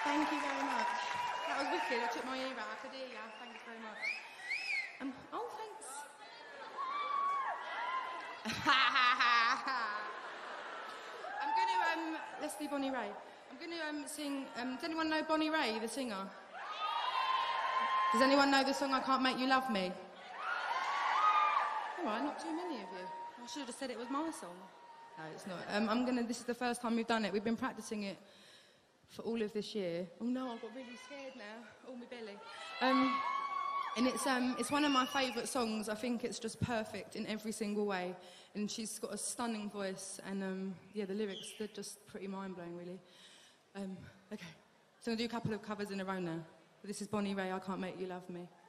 Thank you very much. That was wicked. I took my ear out. I could hear you. Thank you very much. Oh, thanks. I'm going to, let's do Bonnie Raitt. I'm going to sing, does anyone know Bonnie Raitt, the singer? Does anyone know the song I Can't Make You Love Me? All right, not too many of you. I should have said it was my song. No, it's not. This is the first time we've done it. We've been practicing it for all of this year. Oh no, I got really scared now. Oh, my belly. And it's one of my favourite songs. I think it's just perfect in every single way. And she's got a stunning voice. And yeah, the lyrics, they're just pretty mind-blowing, really. Okay, so I'm going to do a couple of covers in a row now. This is Bonnie Raitt, I Can't Make You Love Me.